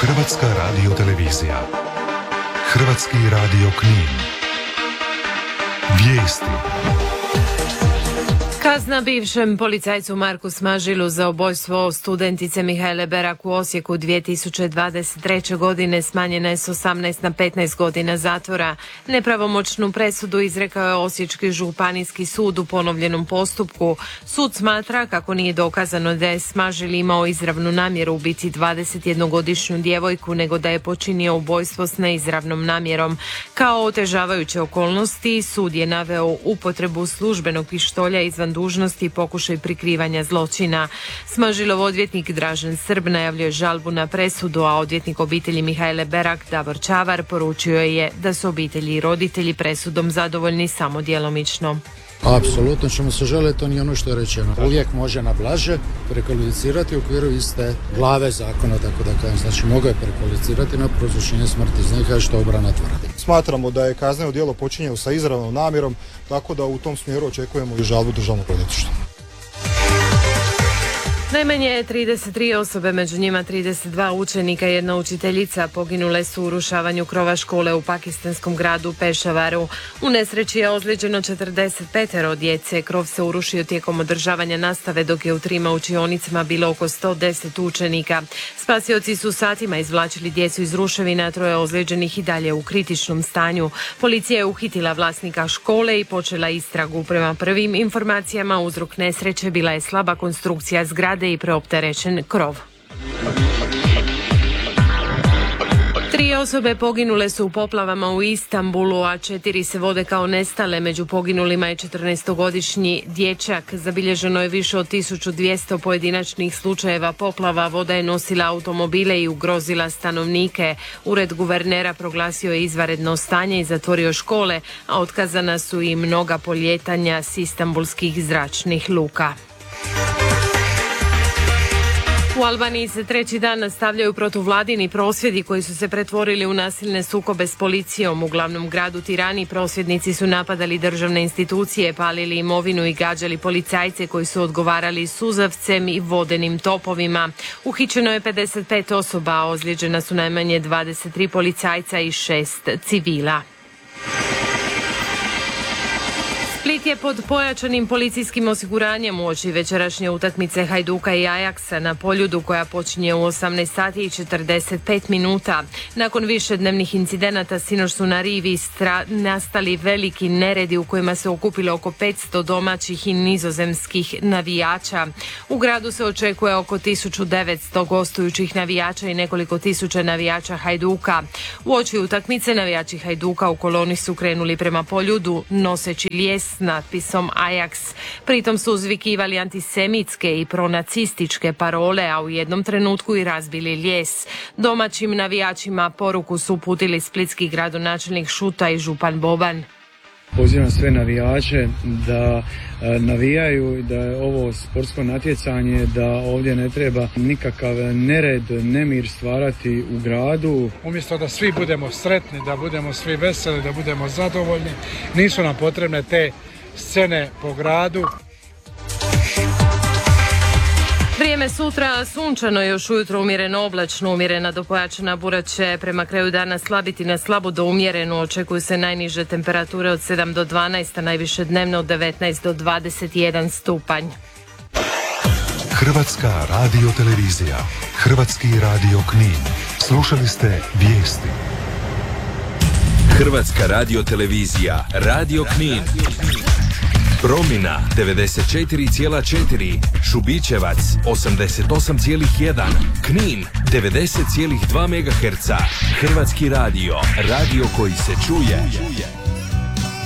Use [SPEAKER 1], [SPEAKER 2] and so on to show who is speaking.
[SPEAKER 1] Hrvatska radiotelevizija. Hrvatski radio Knin. Vijesti.
[SPEAKER 2] Kazna bivšem policajcu Marku Smažilu za ubojstvo studentice Mihajle Berak u Osijeku 2023. godine smanjena je s 18 na 15 godina zatvora. Nepravomoćnu presudu izrekao je Osječki županijski sud u ponovljenom postupku. Sud smatra kako nije dokazano da je Smažil imao izravnu namjeru ubiti 21-godišnju djevojku, nego da je počinio ubojstvo s neizravnom namjerom. Kao otežavajuće okolnosti sud je naveo upotrebu službenog pištolja izvan dužnosti i pokušaj prikrivanja zločina. Smažilov odvjetnik Dražen Srb najavljuje žalbu na presudu, a odvjetnik obitelji Mihajle Berak Davor Čavar poručio je da su obitelji i roditelji presudom zadovoljni samo djelomično.
[SPEAKER 3] Apsolutno ćemo se želiti, to nije ono što je rečeno. Uvijek može na blaže prekvalificirati u okviru iste glave zakona, tako da kažem. Znači, mogu je prekvalificirati na prouzročenje smrti, znači što obrana tvrdi.
[SPEAKER 4] Smatramo da je kazneno djelo počinjeno sa izravnom namjerom, tako da u tom smjeru očekujemo i žalbu državnog odvjetništva.
[SPEAKER 2] Najmanje 33 osobe, među njima 32 učenika i jedna učiteljica, poginule su u urušavanju krova škole u pakistanskom gradu Pešavaru. U nesreći je ozlijeđeno 45 djece. Krov se urušio tijekom održavanja nastave, dok je u 3 učionicama bilo oko 110 učenika. Spasioci su satima izvlačili djecu iz ruševina, 3 ozlijeđenih i dalje u kritičnom stanju. Policija je uhitila vlasnika škole i počela istragu. Prema prvim informacijama uzrok nesreće bila je slaba konstrukcija zgrade i preopterećen krov. 3 osobe poginule su u poplavama u Istanbulu, a 4 se vode kao nestale. Među poginulima je 14-godišnji dječak. Zabilježeno je više od 1200 pojedinačnih slučajeva poplava. Voda je nosila automobile i ugrozila stanovnike. Ured guvernera proglasio je izvanredno stanje i zatvorio škole, a otkazana su i mnoga polijetanja s istanbulskih zračnih luka. U Albaniji se 3. dan nastavljaju protuvladini prosvjedi koji su se pretvorili u nasilne sukobe s policijom. U glavnom gradu Tirani prosvjednici su napadali državne institucije, palili imovinu i gađali policajce koji su odgovarali suzavcem i vodenim topovima. Uhićeno je 55 osoba, a ozlijeđena su najmanje 23 policajca i 6 civila. Split je pod pojačanim policijskim osiguranjem uoči večerašnje utakmice Hajduka i Ajaksa na Poljudu, koja počinje u 18 sati i 45 minuta. Nakon višednevnih incidenata sinoć su na rivi nastali veliki neredi u kojima se okupilo oko 500 domaćih i nizozemskih navijača. U gradu se očekuje oko 1900 gostujućih navijača i nekoliko tisuća navijača Hajduka. Uoči utakmice navijači Hajduka u koloni su krenuli prema Poljudu noseći lijes s natpisom Ajax. Pritom su uzvikivali antisemitske i pronacističke parole, a u jednom trenutku i razbili lijes. Domaćim navijačima poruku su uputili splitski gradonačelnik Šuta i župan Boban.
[SPEAKER 5] Pozivam sve navijače da navijaju, da je ovo sportsko natjecanje, da ovdje ne treba nikakav nered, nemir stvarati u gradu.
[SPEAKER 6] Umjesto da svi budemo sretni, da budemo svi veseli, da budemo zadovoljni, nisu nam potrebne te scene po gradu.
[SPEAKER 2] Vrijeme sutra sunčano, još ujutro umjereno oblačno, umjerena do pojačana bura će prema kraju dana slabiti na slabo do umjerenu. Očekuju se najniže temperature od 7 do 12, a najviše dnevno od 19 do 21 stupanj.
[SPEAKER 1] Hrvatska radiotelevizija. Hrvatski radio Knin. Slušali ste vijesti.
[SPEAKER 7] Hrvatska radiotelevizija. Radio Knin. Promina 94,4, Šubićevac 88,1, Knin 90,2 MHz. Hrvatski radio, radio koji se čuje.